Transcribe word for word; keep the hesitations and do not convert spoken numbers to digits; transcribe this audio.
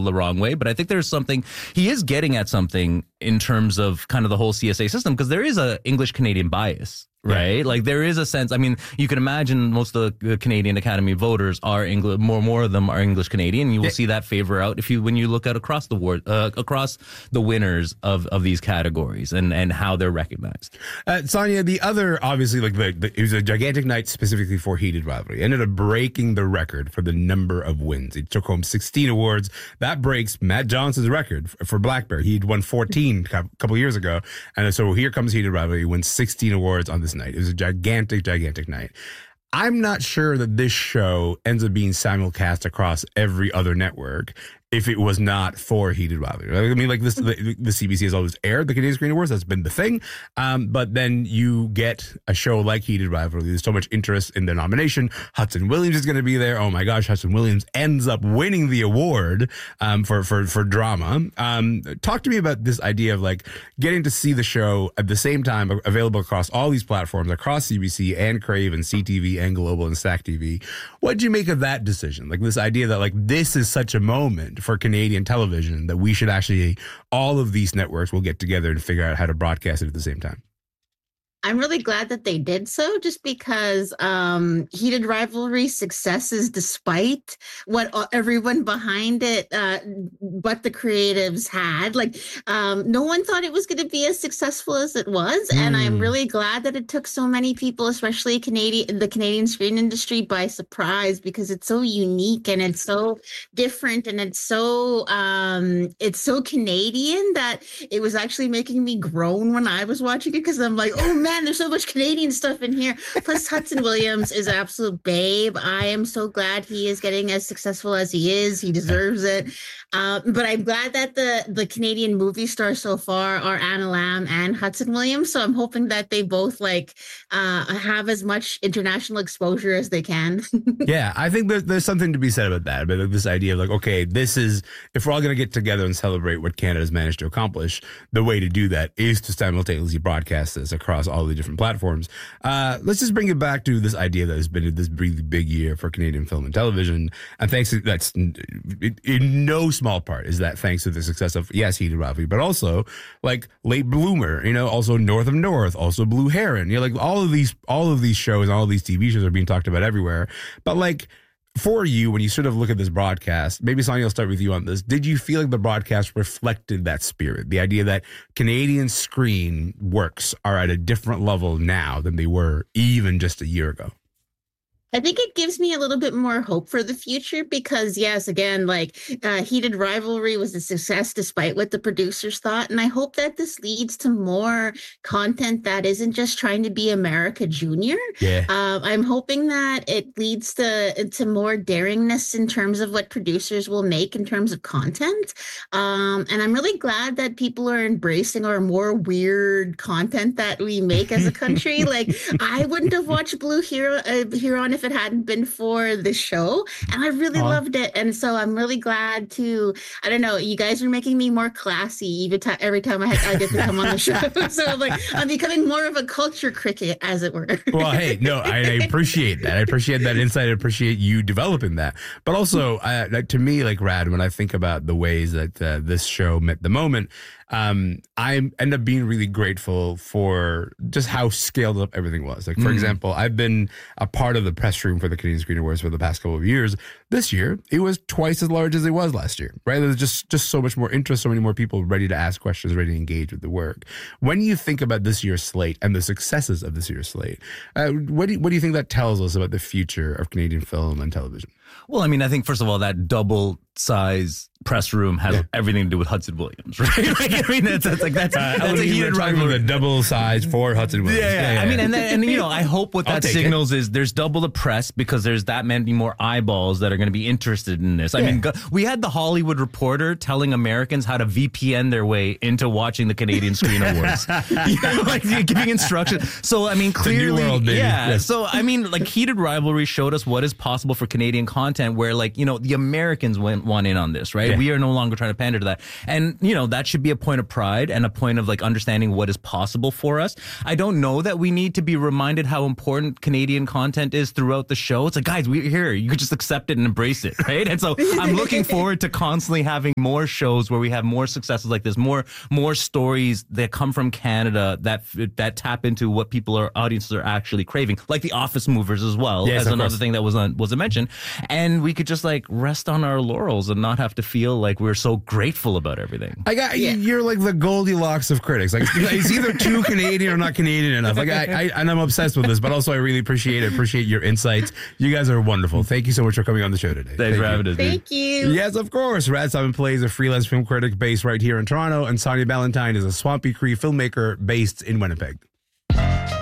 the wrong way. But I think there's something, he is getting at something in terms of kind of the whole C S A system, because there is a English-Canadian bias. Right? Yeah. Like there is a sense, I mean, you can imagine most of the Canadian Academy voters are English, more, more of them are English Canadian. You will yeah. see that favor out if you, when you look at across the board, uh, across the winners of, of these categories and, and how they're recognized. Uh, Sonia, the other, obviously, like the, the, it was a gigantic night specifically for Heated Rivalry. It ended up breaking the record for the number of wins. It took home sixteen awards. That breaks Matt Johnson's record for Black Bear. He'd won fourteen a couple years ago. And so here comes Heated Rivalry. He wins sixteen awards on this night. It was a gigantic, gigantic night. I'm not sure that this show ends up being simulcast across every other network if it was not for Heated Rivalry. I mean, like this, the, the C B C has always aired the Canadian Screen Awards. That's been the thing. Um, but then you get a show like Heated Rivalry. There's so much interest in the nomination. Hudson Williams is going to be there. Oh my gosh, Hudson Williams ends up winning the award um, for for for drama. Um, talk to me about this idea of like getting to see the show at the same time, available across all these platforms, across C B C and Crave and C T V and Global and Stack T V. What did you make of that decision? Like this idea that like this is such a moment for Canadian television that we should actually, all of these networks will get together and figure out how to broadcast it at the same time. I'm really glad that they did so, just because um, Heated Rivalry successes, despite what everyone behind it, uh, but the creatives had, like um, no one thought it was going to be as successful as it was. Mm. And I'm really glad that it took so many people, especially Canadian, the Canadian screen industry, by surprise, because it's so unique and it's so different and it's so um, it's so Canadian that it was actually making me groan when I was watching it, because I'm like, oh man, there's so much Canadian stuff in here. Plus, Hudson Williams is an absolute babe. I am so glad he is getting as successful as he is. He deserves it. Um, but I'm glad that the, the Canadian movie stars so far are Anna Lamb and Hudson Williams. So I'm hoping that they both like uh, have as much international exposure as they can. Yeah, I think there's, there's something to be said about that. About this idea of like, okay, this is, if we're all going to get together and celebrate what Canada's managed to accomplish, the way to do that is to simultaneously broadcast this across all the different platforms. Uh, let's just bring it back to this idea that has been this really big year for Canadian film and television. And thanks to, that's in, in no small part is that thanks to the success of, yes, Heated Rivalry, but also like Late Bloomer, you know, also North of North, also Blue Heron. You know, like all of these, all of these shows, all of these T V shows are being talked about everywhere. But like, for you, when you sort of look at this broadcast, maybe Sonia, I'll start with you on this. Did you feel like the broadcast reflected that spirit? The idea that Canadian screen works are at a different level now than they were even just a year ago? I think it gives me a little bit more hope for the future because, yes, again, like uh, Heated Rivalry was a success despite what the producers thought. And I hope that this leads to more content that isn't just trying to be America Junior. Yeah. Um, I'm hoping that it leads to, to more daringness in terms of what producers will make in terms of content. Um, and I'm really glad that people are embracing our more weird content that we make as a country. Like, I wouldn't have watched Blue Hero, uh, Huron if it hadn't been for the show, and I really oh. loved it. And so I'm really glad to, I don't know, you guys are making me more classy even t- every time I, I get to come on the show. So I'm like, I'm becoming more of a culture cricket, as it were. Well, hey, no, I, I appreciate that. I appreciate that insight. I appreciate you developing that. But also, uh, like, to me, like Rad, when I think about the ways that uh, this show met the moment, Um, I end up being really grateful for just how scaled up everything was. Like, for mm. example, I've been a part of the press room for the Canadian Screen Awards for the past couple of years. This year, it was twice as large as it was last year, right? There's just, just so much more interest, so many more people ready to ask questions, ready to engage with the work. When you think about this year's slate and the successes of this year's slate, uh, what do you, what do you think that tells us about the future of Canadian film and television? Well, I mean, I think, first of all, that double size press room has yeah. everything to do with Hudson Williams, right? Like, I mean, that's, that's like, that's, uh, that's a heated rivalry. The double size for Hudson Williams. Yeah, yeah, yeah. I mean, and then, and you know, I hope what that signals it. is there's double the press because there's that many more eyeballs that are going to be interested in this. I yeah. mean, we had the Hollywood Reporter telling Americans how to V P N their way into watching the Canadian Screen Awards. You know, like giving instructions. So, I mean, clearly, new world, baby. yeah. Yes. So, I mean, like Heated Rivalry showed us what is possible for Canadian content where, like, you know, the Americans went one in on this, right? Yeah. We are no longer trying to pander to that. And, you know, that should be a point of pride and a point of like understanding what is possible for us. I don't know that we need to be reminded how important Canadian content is throughout the show. It's like, guys, we're here. You could just accept it and embrace it, right? And so I'm looking forward to constantly having more shows where we have more successes like this, more more stories that come from Canada that that tap into what people are audiences are actually craving, like the Office Movers as well, Yes, as of another course. thing that was on, wasn't mentioned. And we could just like rest on our laurels and not have to feel like we're so grateful about everything. I got Yeah. you're like the Goldilocks of critics. Like it's either too Canadian or not Canadian enough. Like I, I and I'm obsessed with this, but also I really appreciate it. Appreciate your insights. You guys are wonderful. Thank you so much for coming on the show today. Thanks Thank for you. having us, dude. Thank you. Yes, of course. Rad Simon Plays, a freelance film critic based right here in Toronto, and Sonia Ballantyne is a Swampy Cree filmmaker based in Winnipeg.